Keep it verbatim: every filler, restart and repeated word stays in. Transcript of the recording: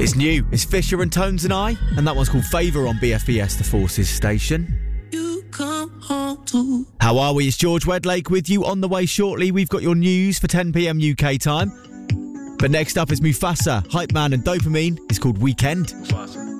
It's new. It's Fisher and Tones and I, and that one's called Favour on B F B S, the Forces station. You come home to. How are we? It's George Wedlake with you. On the way shortly, we've got your news for ten p.m. U K time. But next up is Mufasa, Hype Man and Dopamine. It's called Weekend. Fast